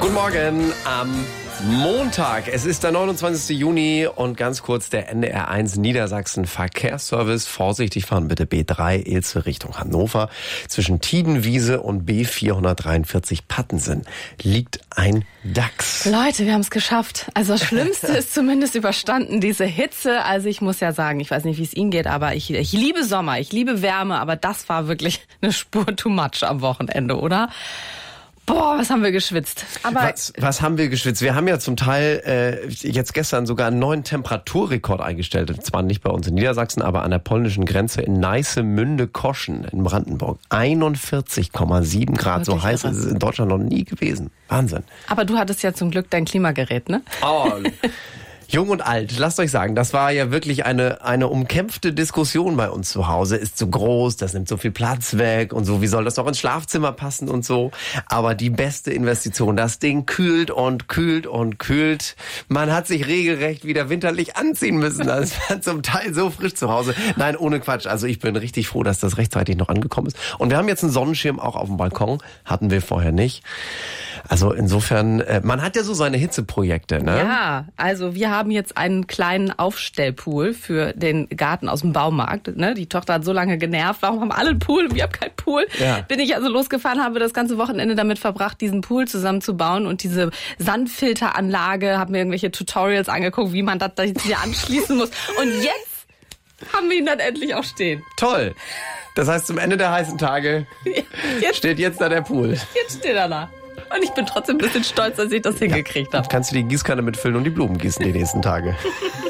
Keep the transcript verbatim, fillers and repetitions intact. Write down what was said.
Guten Morgen am Montag. Es ist der neunundzwanzigste Juni und ganz kurz der N D R eins Niedersachsen Verkehrsservice. Vorsichtig fahren bitte B drei Ilze Richtung Hannover. Zwischen Tiedenwiese und B vierhundertdreiundvierzig Pattensen liegt ein Dachs. Leute, wir haben es geschafft. Also das Schlimmste ist zumindest überstanden, diese Hitze. Also ich muss ja sagen, ich weiß nicht, wie es Ihnen geht, aber ich, ich liebe Sommer, ich liebe Wärme, aber das war wirklich eine Spur too much am Wochenende, oder? Boah, was haben wir geschwitzt. Aber was, was haben wir geschwitzt? Wir haben ja zum Teil äh, jetzt gestern sogar einen neuen Temperaturrekord eingestellt. Zwar nicht bei uns in Niedersachsen, aber an der polnischen Grenze in Neiße-Münde-Koschen in Brandenburg. einundvierzig Komma sieben Grad. So heiß ist es in Deutschland noch nie gewesen. Wahnsinn. Aber du hattest ja zum Glück dein Klimagerät, ne? Oh, Jung und alt, lasst euch sagen, das war ja wirklich eine eine umkämpfte Diskussion bei uns zu Hause. Ist zu groß, das nimmt so viel Platz weg und so. Wie soll das doch ins Schlafzimmer passen und so? Aber die beste Investition, das Ding kühlt und kühlt und kühlt. Man hat sich regelrecht wieder winterlich anziehen müssen. Das war zum Teil so frisch zu Hause. Nein, ohne Quatsch. Also ich bin richtig froh, dass das rechtzeitig noch angekommen ist. Und wir haben jetzt einen Sonnenschirm auch auf dem Balkon. Hatten wir vorher nicht. Also insofern, man hat ja so seine Hitzeprojekte, ne? Ja, also wir haben jetzt einen kleinen Aufstellpool für den Garten aus dem Baumarkt. Ne? Die Tochter hat so lange genervt, warum haben alle einen Pool und wir haben keinen Pool? Ja. Bin ich also losgefahren, habe das ganze Wochenende damit verbracht, diesen Pool zusammenzubauen und diese Sandfilteranlage, habe mir irgendwelche Tutorials angeguckt, wie man das da hier anschließen muss. Und jetzt haben wir ihn dann endlich auch stehen. Toll. Das heißt, zum Ende der heißen Tage jetzt, steht jetzt da der Pool. Jetzt steht er da. Und ich bin trotzdem ein bisschen stolz, dass ich das hingekriegt habe. Kannst du die Gießkanne mitfüllen und die Blumen gießen die nächsten Tage.